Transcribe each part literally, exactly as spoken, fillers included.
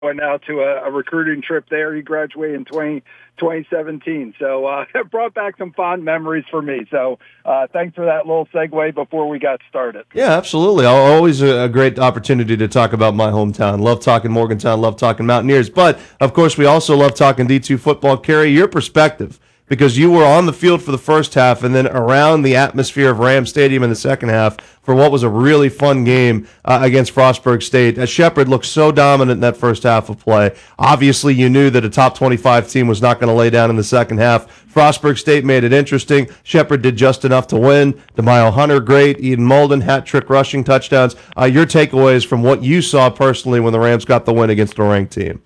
went out to a, a recruiting trip there. He graduated in twenty, twenty seventeen. So uh, it brought back some fond memories for me. So uh, thanks for that little segue before we got started. Yeah, absolutely. Always a great opportunity to talk about my hometown. Love talking Morgantown, love talking Mountaineers. But, of course, we also love talking D two football. Kerry, your perspective, because you were on the field for the first half and then around the atmosphere of Ram Stadium in the second half for what was a really fun game uh, against Frostburg State. Uh, Shepherd looked so dominant in that first half of play. Obviously, you knew that a top twenty-five team was not going to lay down in the second half. Frostburg State made it interesting. Shepherd did just enough to win. DeMile Hunter, great. Eden Molden, hat-trick rushing touchdowns. Uh, your takeaways from what you saw personally when the Rams got the win against a ranked team?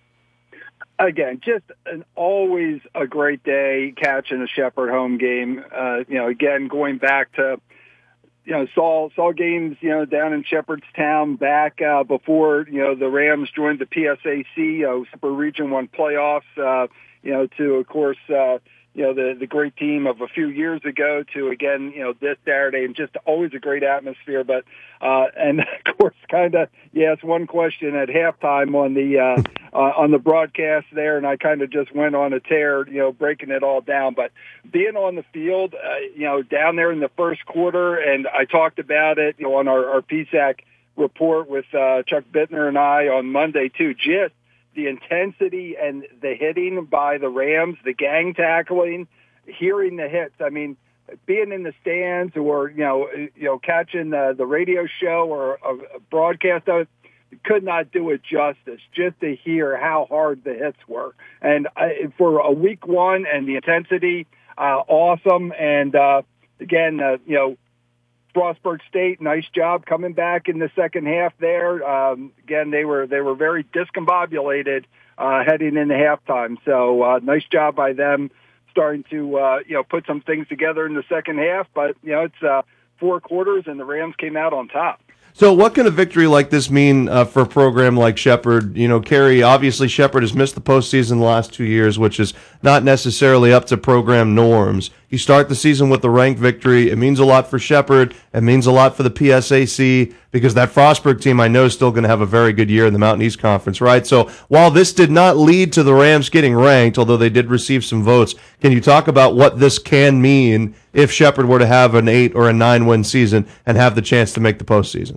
Again, just an always a great day catching a Shepherd home game. Uh, you know, again, going back to, you know, saw saw games, you know, down in Shepherdstown back uh, before, you know, the Rams joined the P S A C, uh, Super Region One playoffs. Uh, you know, to of course, uh, you know, the the great team of a few years ago to again, you know, this Saturday, and just always a great atmosphere. But uh, and of course, kind of you asked one question at halftime on the uh, uh, on the broadcast there, and I kind of just went on a tear, you know, breaking it all down. But being on the field, uh, you know, down there in the first quarter, and I talked about it, you know, on our, our P S A C report with uh, Chuck Bittner and I on Monday too. Just the intensity and the hitting by the Rams, the gang tackling, hearing the hits. I mean, being in the stands or, you know, you know, catching the, the radio show or a broadcast of it, could not do it justice just to hear how hard the hits were. And I, for a week one and the intensity, uh, awesome. And uh, again, uh, you know, Frostburg State, nice job coming back in the second half there. Um, again, they were they were very discombobulated uh, heading into halftime. So uh, nice job by them starting to uh, you know put some things together in the second half. But you know it's uh, four quarters and the Rams came out on top. So what can a victory like this mean uh, for a program like Shepherd? You know, Kerry, obviously Shepherd has missed the postseason the last two years, which is not necessarily up to program norms. You start the season with a ranked victory. It means a lot for Shepherd. It means a lot for the P S A C because that Frostburg team I know is still going to have a very good year in the Mountain East Conference, right? So while this did not lead to the Rams getting ranked, although they did receive some votes, can you talk about what this can mean if Shepherd were to have an eight or a nine-win season and have the chance to make the postseason?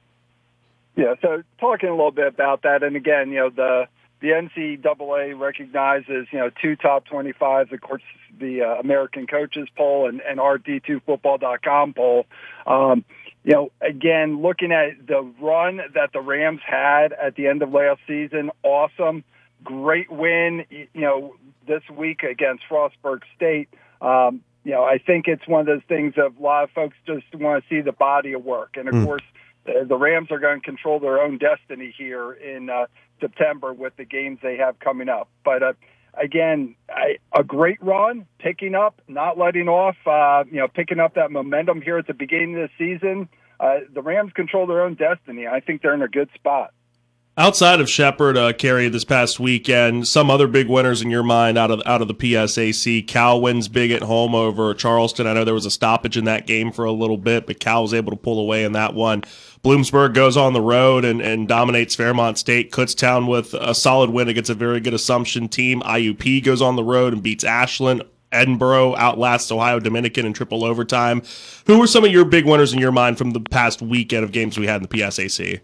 Yeah, so talking a little bit about that, and again, you know, the the N C double A recognizes, you know, two top twenty-fives, of course, the uh, American Coaches Poll and, and our D two football dot com poll. Um, you know, again, looking at the run that the Rams had at the end of last season, awesome, great win, you know, this week against Frostburg State. Um, you know, I think it's one of those things that a lot of folks just want to see the body of work. And, of mm. course, the Rams are going to control their own destiny here in uh, September with the games they have coming up. But, uh, again, I, a great run, picking up, not letting off, uh, you know, picking up that momentum here at the beginning of the season. Uh, the Rams control their own destiny. I think they're in a good spot. Outside of Shepherd, uh, Kerry, this past weekend, some other big winners in your mind out of out of the P S A C. Cal wins big at home over Charleston. I know there was a stoppage in that game for a little bit, but Cal was able to pull away in that one. Bloomsburg goes on the road and, and dominates Fairmont State. Kutztown with a solid win against a very good Assumption team. I U P goes on the road and beats Ashland. Edinboro outlasts Ohio Dominican in triple overtime. Who were some of your big winners in your mind from the past weekend of games we had in the P S A C?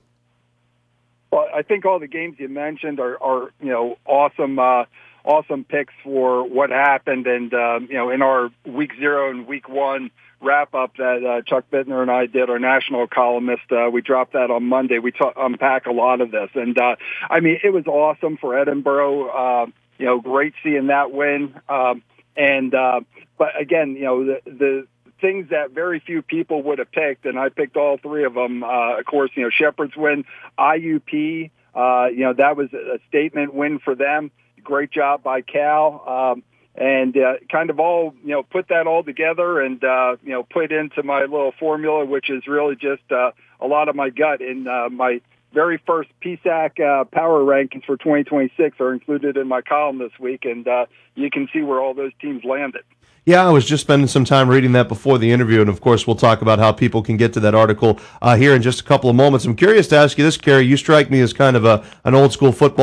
Well, I think all the games you mentioned are, are you know, awesome, uh, awesome picks for what happened. And, um, you know, in our week zero and week one wrap up that uh, Chuck Bittner and I did, our national columnist, uh, we dropped that on Monday. We ta- unpack a lot of this. And, uh, I mean, it was awesome for Edinboro. Uh, you know, great seeing that win. Um, and, uh, but again, you know, the, the, things that very few people would have picked, and I picked all three of them. Uh, of course, you know, Shepherd's win, I U P, uh, you know, that was a statement win for them. Great job by Cal. Um, and uh, kind of all, you know, put that all together and, uh, you know, put into my little formula, which is really just uh, a lot of my gut. In uh, my very first P S A C uh, power rankings for twenty twenty-six are included in my column this week, and uh, you can see where all those teams landed. Yeah, I was just spending some time reading that before the interview, and of course, we'll talk about how people can get to that article uh, here in just a couple of moments. I'm curious to ask you this, Kerry. You strike me as kind of a an old school football